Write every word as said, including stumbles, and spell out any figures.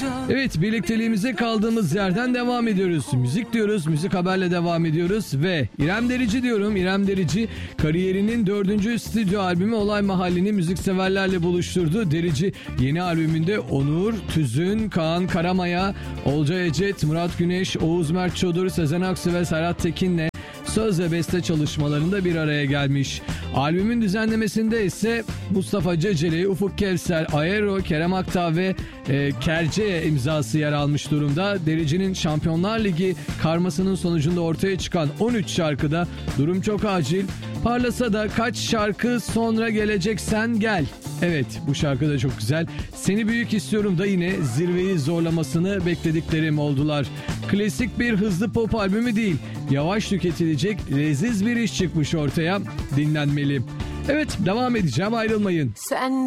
Evet, birlikteliğimize kaldığımız yerden devam ediyoruz. Müzik diyoruz, müzik haberle devam ediyoruz ve İrem Derici diyorum. İrem Derici kariyerinin dördüncü stüdyo albümü Olay Mahalli'ni müzikseverlerle buluşturdu. Derici yeni albümünde Onur, Tüzün, Kaan Karamaya, Olcay Ecet, Murat Güneş, Oğuz Mert Çodur, Sezen Aksu ve Serhat Tekin'le söz ve beste çalışmalarında bir araya gelmiş. Albümün düzenlemesinde ise Mustafa Ceceli, Ufuk Kevser, Aero, Kerem Aktağ ve e, Kerce imzası yer almış durumda. Derici'nin Şampiyonlar Ligi karmasının sonucunda ortaya çıkan on üç şarkıda durum çok acil. Parlasa da kaç şarkı sonra geleceksen gel. Evet, bu şarkı da çok güzel. Seni büyük istiyorum da yine zirveyi zorlamasını beklediklerim oldular. Klasik bir hızlı pop albümü değil, yavaş tüketilecek leziz bir iş çıkmış ortaya, dinlenmeli. Evet, devam edeceğim, ayrılmayın. Sen